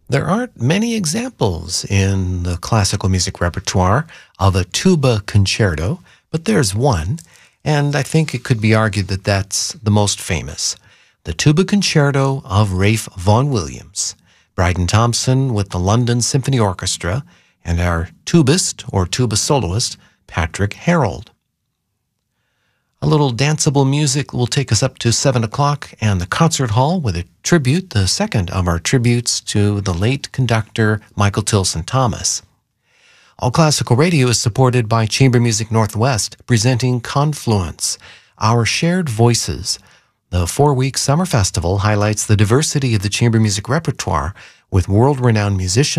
There aren't many examples in the classical music repertoire of a tuba concerto, but there's one, and I think it could be argued that that's the most famous. The Tuba Concerto of Ralph Vaughan Williams, Bryden Thompson with the London Symphony Orchestra, and our tubist or tuba soloist, Patrick Harold. A little danceable music will take us up to 7 o'clock, and the concert hall with a tribute, the second of our tributes to the late conductor Michael Tilson Thomas. All Classical Radio is supported by Chamber Music Northwest, presenting Confluence, Our Shared Voices. The 4-week summer festival highlights the diversity of the chamber music repertoire with world-renowned musicians